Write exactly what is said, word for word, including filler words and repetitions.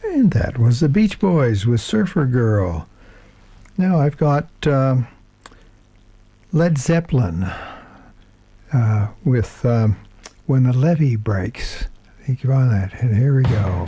And that was the Beach Boys with Surfer Girl. Now I've got uh, Led Zeppelin uh, with um, When the Levee Breaks. Think on that. And here we go.